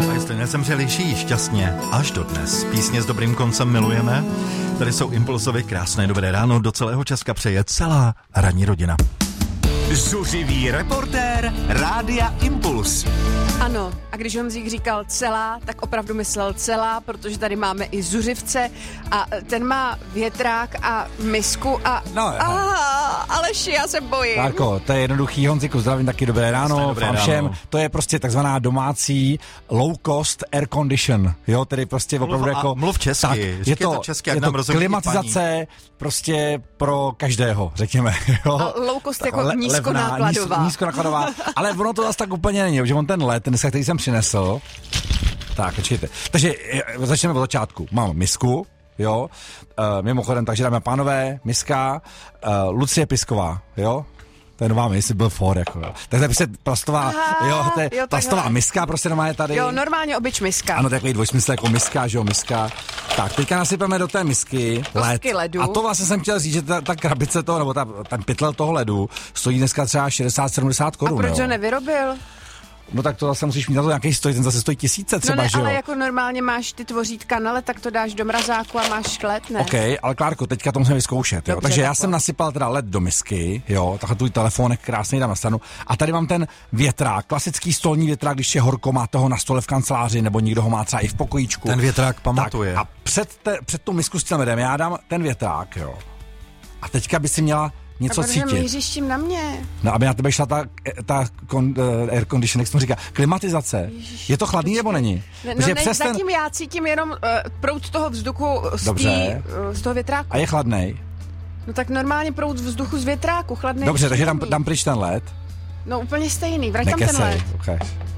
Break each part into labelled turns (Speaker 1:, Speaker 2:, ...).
Speaker 1: A jestli nezemřeli, žijí šťastně až dodnes. Písně s dobrým koncem milujeme. Tady jsou Impulsovy krásné dobré ráno. Do celého Česka přeje celá ranní rodina.
Speaker 2: Zuřivý reportér Rádia Impuls.
Speaker 3: Ano, a když Honzík říkal celá, tak opravdu myslel celá, protože tady máme i zuřivce a ten má větrák a misku a...
Speaker 4: No,
Speaker 3: Aleši, já se bojím.
Speaker 4: Tárko, to je jednoduchý, Honziku, zdravím taky, dobré ráno,
Speaker 1: Dobré
Speaker 4: vám
Speaker 1: ráno.
Speaker 4: všem. To je prostě takzvaná domácí low cost air condition, jo, tedy prostě opravdu jako...
Speaker 1: Mluv česky,
Speaker 4: tak,
Speaker 1: říkej to česky, ať
Speaker 4: je
Speaker 1: nám
Speaker 4: to
Speaker 1: rozumí
Speaker 4: klimatizace prostě pro každého, řekněme, jo.
Speaker 3: A low cost jako nízkonákladová.
Speaker 4: Nízkonákladová, ale ono to zase tak úplně není, že on ten led, ten dneska, který jsem přinesl, tak, počkejte. Takže začneme od začátku. Mám misku, jo, mimochodem, takže dáme pánové, miska, Lucie Pisková, jo, to je nová mis, byl for, jako, jo. Takže prostě plastová, to je plastová miska, prostě normálně tady.
Speaker 3: Jo, normálně obyč miska.
Speaker 4: Ano, takový dvojsmysl jako miska, že jo, miska. Tak, teďka nasypeme do té misky led.
Speaker 3: Ledu.
Speaker 4: A to vlastně jsem chtěl říct, že ta krabice toho, nebo ten pytel toho ledu stojí dneska třeba 60-70 korun.
Speaker 3: A proč ho nevyrobil?
Speaker 4: No tak to zase musíš mít na to nějaký stojí, ten zase stojí tisíce třeba,
Speaker 3: no ne,
Speaker 4: že jo?
Speaker 3: ale jako normálně máš ty tvořítka na led, tak to dáš do mrazáku a máš šklet, ne?
Speaker 4: OK, ale Klárko, teďka to musíme vyzkoušet, jo?
Speaker 3: Dobře,
Speaker 4: Takže já
Speaker 3: takhle.
Speaker 4: jsem nasypal teda led do misky, jo, takhle tvůj telefonek krásný dám na stranu. A tady mám ten větrák, klasický stolní větrák, když je horko, máte ho na stole v kanceláři, nebo někdo ho má třeba i v pokojíčku.
Speaker 1: Ten větrák pamatuje.
Speaker 4: Tak, a před tu misku s tím ledem já dám ten větrák, jo. A teďka by si měla něco
Speaker 3: a protože
Speaker 4: cítit.
Speaker 3: míříš tím na mě.
Speaker 4: No, aby na tebe šla ta air condition, jak jsem říká, klimatizace. Je to chladný nebo není?
Speaker 3: Zatím já cítím jenom proud toho vzduchu z toho větráku.
Speaker 4: A je chladnej?
Speaker 3: No tak normálně proud vzduchu z větráku, chladný.
Speaker 4: Dobře, takže dám pryč ten led.
Speaker 3: No úplně stejný, vrať tam ten led.
Speaker 4: Okay.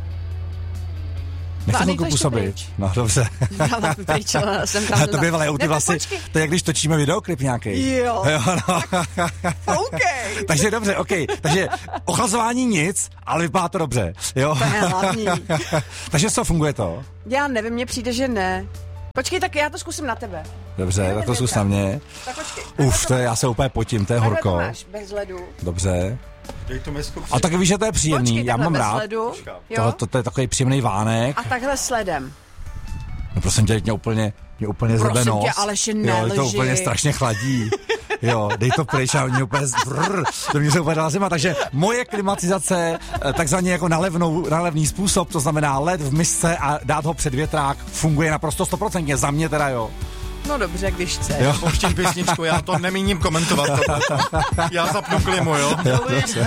Speaker 4: Nechci chvilku působit. No dobře.
Speaker 3: Dala pryč, jsem tam.
Speaker 4: To bývalé auty vlastně, to je jak když točíme videoklip nějaký.
Speaker 3: Jo.
Speaker 4: No.
Speaker 3: OK.
Speaker 4: Takže dobře, OK. Takže ochlazování nic, ale vypadá to dobře. Jo.
Speaker 3: To je hlavní.
Speaker 4: Takže co, funguje to?
Speaker 3: Já nevím, mně přijde, že ne. Počkej, tak já to zkusím na tebe.
Speaker 4: Dobře, tak to zkus na mě.
Speaker 3: Tak počkej.
Speaker 4: To já se úplně potím, to je horko.
Speaker 3: To máš bez ledu.
Speaker 4: Dobře.
Speaker 1: Dej tu misku.
Speaker 4: A tak víš, že to je příjemný,
Speaker 3: Počkej,
Speaker 4: já mám
Speaker 3: bez
Speaker 4: rád.
Speaker 3: ledu, jo?
Speaker 4: To je takový příjemný vánek.
Speaker 3: A takhle s ledem.
Speaker 4: No prosím tě, mě úplně zebe
Speaker 3: Prosím
Speaker 4: nos.
Speaker 3: tě, Aleši,
Speaker 4: Jo,
Speaker 3: nelži.
Speaker 4: to úplně strašně chladí. Jo, dej to pryč a mě úplně to mě se úplně dala zima. Takže moje klimatizace, takzvaně jako na levný způsob, to znamená led v misce a dát ho před větrák, funguje naprosto 100%, za mě teda jo.
Speaker 3: No dobře, když chceš.
Speaker 1: Pouštím písničku, já to nemíním komentovat. Já zapnu klimu, jo.